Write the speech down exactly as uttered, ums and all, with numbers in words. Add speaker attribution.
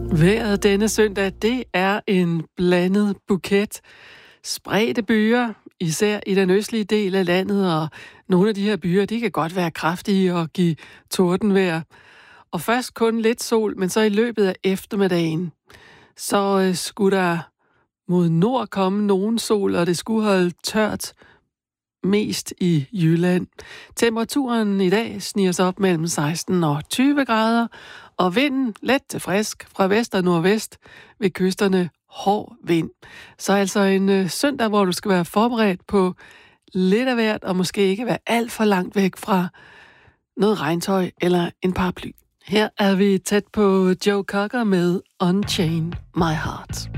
Speaker 1: Vejret denne søndag, det er en blandet buket. Spredte byer, især i den østlige del af landet, og nogle af de her byer, de kan godt være kraftige og give tordenvejr. Og først kun lidt sol, men så i løbet af eftermiddagen, så øh, skulle der mod nord komme nogen sol, og det skulle holde tørt mest i Jylland. Temperaturen i dag sniger sig op mellem seksten og tyve grader, og vinden let til frisk fra vest og nordvest, ved kysterne hård vind. Så altså en øh, søndag, hvor du skal være forberedt på lidt af hvert, og måske ikke være alt for langt væk fra noget regntøj eller en paraply. Her er vi tæt på Joe Cocker med Unchain My Heart.